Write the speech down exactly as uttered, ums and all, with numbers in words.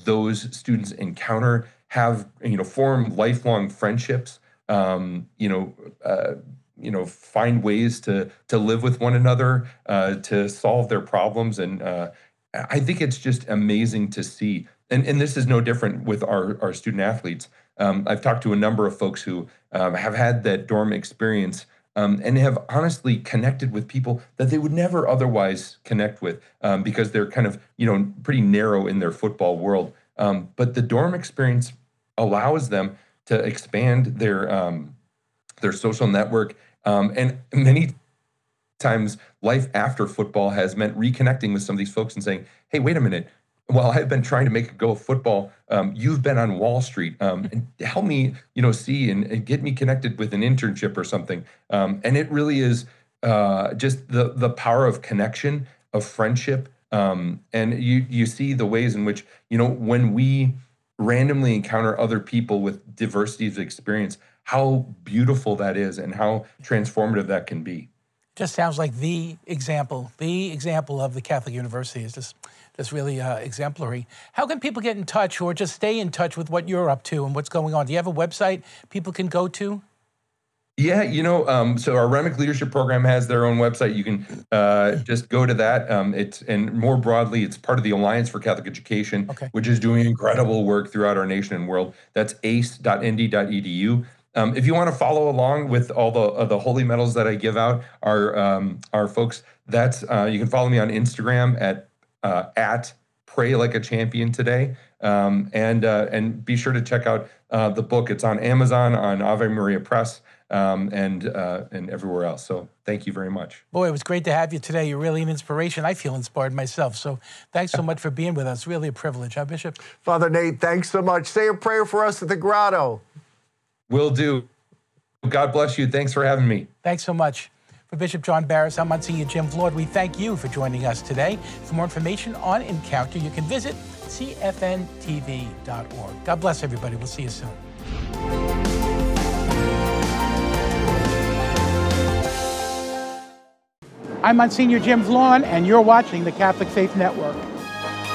those students encounter, have, you know, form lifelong friendships, um, you know, uh, you know, find ways to to live with one another, uh, to solve their problems, and uh, I think it's just amazing to see. And and this is no different with our our student athletes. Um, I've talked to a number of folks who um, have had that dorm experience, um, and have honestly connected with people that they would never otherwise connect with, um, because they're kind of, you know, pretty narrow in their football world. Um, but the dorm experience allows them to expand their um, their social network, um, and many times life after football has meant reconnecting with some of these folks and saying, "Hey, wait a minute. While I've been trying to make a go of football, um, you've been on Wall Street, um, and help me, you know, see and, and get me connected with an internship or something." Um, and it really is uh, just the the power of connection, of friendship, um, and you you see the ways in which, you know, when we randomly encounter other people with diversity of experience, how beautiful that is and how transformative that can be. Just sounds like the example, the example of the Catholic University is just, just really uh, exemplary. How can people get in touch or just stay in touch with what you're up to and what's going on? Do you have a website people can go to? Yeah, you know, um, so our Remick Leadership Program has their own website. You can uh, just go to that. Um, it's and more broadly, it's part of the Alliance for Catholic Education, Okay. which is doing incredible work throughout our nation and world. That's ace dot n d dot e d u. Um, if you want to follow along with all the uh, the holy medals that I give out, our um, our folks, that's uh, you can follow me on Instagram at uh, at Pray Like a Champion today, um, and uh, and be sure to check out uh, the book. It's on Amazon, on Ave Maria Press, um, and uh, and everywhere else. So thank you very much. Boy, it was great to have you today. You're really an inspiration. I feel inspired myself. So thanks so much for being with us. Really a privilege, huh, Bishop? Father Nate, thanks so much. Say a prayer for us at the grotto. Will do. God bless you. Thanks for having me. Thanks so much. For Bishop John Barras, I'm Monsignor Jim Vlaud. We thank you for joining us today. For more information on Encounter, you can visit c f n t v dot org. God bless everybody. We'll see you soon. I'm Monsignor Jim Vlaud, and you're watching the Catholic Faith Network.